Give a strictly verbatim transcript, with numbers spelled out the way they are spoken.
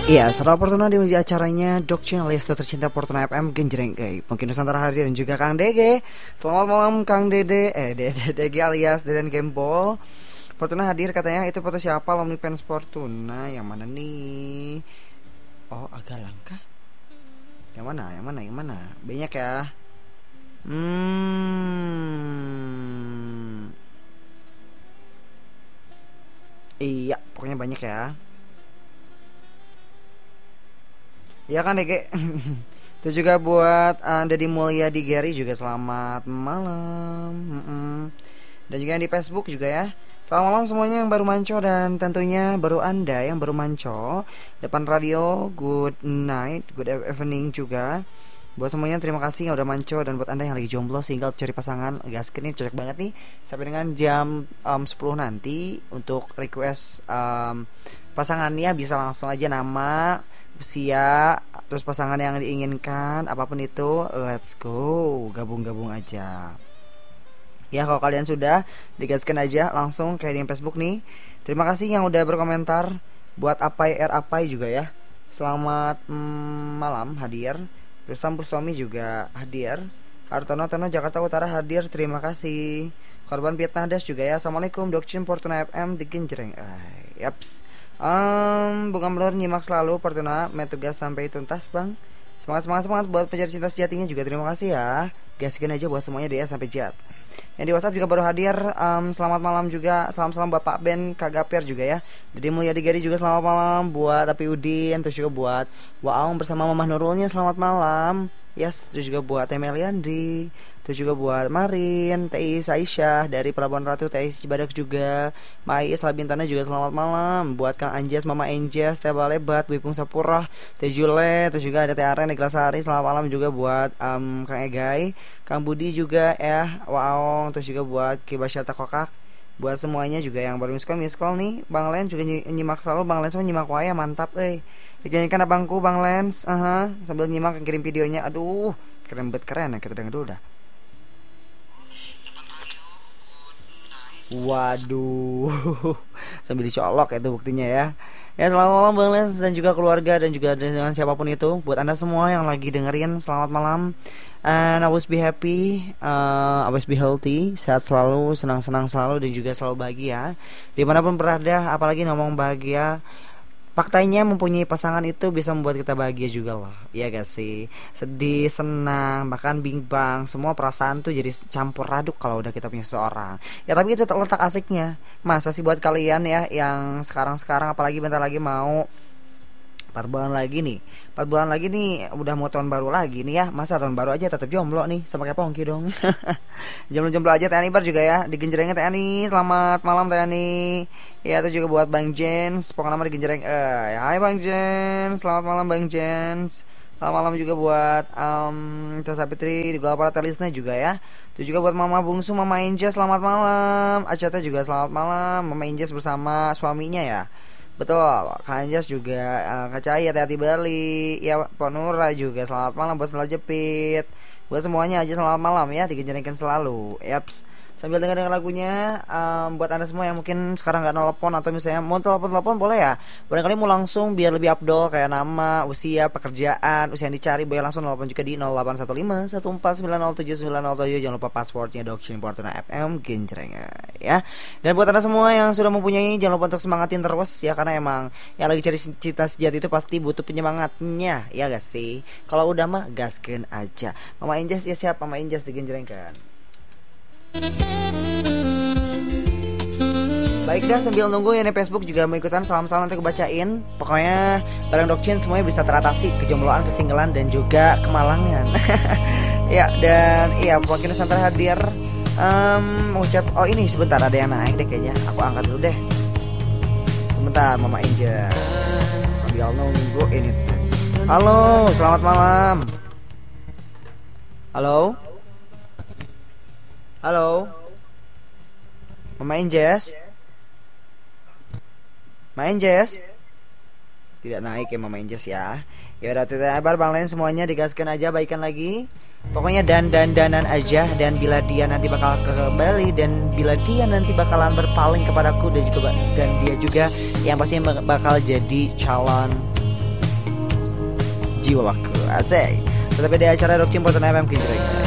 Iya, Saudara Fortuna di meja acaranya Dokcin alias Dokter Cinta Fortuna F M Genjreng Gay. Mungkin Nusantara hadir dan juga Kang Dege. Selamat malam Kang Dede. Eh, Dede Dege alias Deden Gembol. Fortuna hadir katanya. Itu foto siapa? Omnifans Fortuna. Yang mana nih? Oh, agak langka. Yang mana? Yang mana? Yang mana? Banyak ya. Hmm. Iya, pokoknya banyak ya. Ya kan Dege. Itu juga buat uh, Dedi Mulya di Gary juga selamat malam. Mm-mm. Dan juga yang di Facebook juga ya. Selamat malam semuanya yang baru manco dan tentunya baru Anda yang baru manco depan radio. Good night, good evening juga. Buat semuanya terima kasih yang udah manco. Dan buat Anda yang lagi jomblo single cari pasangan, gaskin ini cocok banget nih. Sampai dengan jam um, sepuluh nanti untuk request um, pasangannya bisa langsung aja nama, usia, terus pasangan yang diinginkan, apapun itu, let's go, gabung-gabung aja. Ya kalau kalian sudah, digaskan aja langsung kayak di Facebook nih. Terima kasih yang udah berkomentar. Buat Apai R Apai juga ya. Selamat mm, malam hadir. Rustam Bustomi juga hadir. Hartono Tono Jakarta Utara hadir. Terima kasih. Korban Vietnadas juga ya. Assalamualaikum Dokcin Fortuna F M di Genjreng. Yaps. Um, bukan belum nyimak selalu Fortuna met tugas sampai tuntas bang. Semangat semangat semangat buat pencari cinta sejatinya juga terima kasih ya. Gaskan aja buat semuanya deh ya sampai jat. Yang di WhatsApp juga baru hadir. um, Selamat malam juga. Salam-salam Bapak Ben Kagaper juga ya. Dedi Mulya Digari juga selamat malam. Buat Api Udin. Terus juga buat Waong bersama Mamah Nurulnya selamat malam. Yes, terus juga buat Temeliandri. Terus juga buat Marin, Teis Aisyah dari Pelabuhan Ratu, Teis Cibadak juga, Maiis Labintana juga selamat malam. Buat Kang Anjas, Mama Anjas, Teh Balebat, Wipung Sapurah, Teh Jule, terus juga ada Teh Aren, Ikhlas Hari, selamat malam juga buat um, Kang Egai, Kang Budi juga ya, Waong, terus juga buat Kibasyata Kokak. Buat semuanya juga yang baru miskol miskol nih, Bang Len juga nyimak selalu, Bang Len sama nyimak waya mantap, eh. Dikanyikan abangku Bang Lens, aha, sambil nyimak kirim videonya, aduh, keren bet keren ya kita denger dulu dah. Waduh, sambil dicolok itu buktinya ya. Ya selamat malam Bang Lens dan juga keluarga dan juga dengan siapapun itu. Buat Anda semua yang lagi dengerin selamat malam. And always be happy, uh, always be healthy, sehat selalu, senang-senang selalu dan juga selalu bahagia. Dimanapun berada, apalagi ngomong bahagia. Faktanya mempunyai pasangan itu bisa membuat kita bahagia juga loh. Iya gak sih? Sedih, senang, bahkan bimbang, semua perasaan tuh jadi campur aduk kalau udah kita punya seseorang. Ya tapi itu terletak asiknya. Masa sih buat kalian ya yang sekarang-sekarang apalagi bentar lagi mau empat bulan lagi nih empat bulan lagi nih udah mau tahun baru lagi nih ya. Masa tahun baru aja tetap jomblo nih. Sama kayak Pongki dong. Jomblo-jomblo aja Teh Ani Bar juga ya. Di Genjrengnya Teh Ani. Selamat malam Teh Ani. Ya itu juga buat Bang Jens. Pokoknya nama di Genjreng. Eh, hai Bang Jens. Selamat malam Bang Jens. Selamat malam juga buat um, Teh Sapitri di Gola Para Telisna juga ya. Itu juga buat Mama Bungsu, Mama Injas. Selamat malam. Acata juga selamat malam. Mama Injas bersama suaminya ya. Betul, Kak Anjas juga, uh, Kak Cahaya, hati-hati Bali. Ya, Pak Nura juga selamat malam buat Sendal Jepit. Buat semuanya aja selamat malam ya, digenjrengkan selalu. Yaps. Sambil dengar-dengar lagunya, um, buat Anda semua yang mungkin sekarang gak nelpon atau misalnya mau telepon-telepon boleh ya. Barangkali mau langsung biar lebih update kayak nama, usia, pekerjaan, usia yang dicari, boleh langsung telepon juga di nol delapan satu lima satu empat sembilan nol tujuh sembilan nol tujuh. Jangan lupa passwordnya Dokcin Fortuna F M Genjreng ya. Dan buat Anda semua yang sudah mempunyai, jangan lupa untuk semangatin terus ya, karena emang yang lagi cari cinta sejati itu pasti butuh penyemangatnya, ya gak sih? Kalau udah mah gaskeun aja. Mama Injas ya siap, Mama Injas digenjrengkan. Baik dah, sambil nunggu yang di Facebook juga mau ikutan salam-salam nanti kebacain. Pokoknya bareng Dokcin semuanya bisa teratasi, kejombloan, kesinggelan dan juga kemalangan. Ya dan iya mungkin Nusantara hadir. Um, mengucap oh ini sebentar ada yang naik deh kayaknya. Aku angkat dulu deh. Sebentar Mama Injas. Sambil nunggu ini. Halo, selamat malam. Halo. Halo, Mama Injes, Mama Injes, tidak naik ya Mama Injes ya. Ya udah tidak kabar Bang Len semuanya digaskan aja baikan lagi. Pokoknya dan dan danan aja. Dan bila dia nanti bakal kembali dan bila dia nanti bakalan berpaling kepadaku dan juga dan dia juga yang pasti bakal jadi calon jiwaku. Asik. Tetap di acara Rock Cimpotan F M Kinjreng.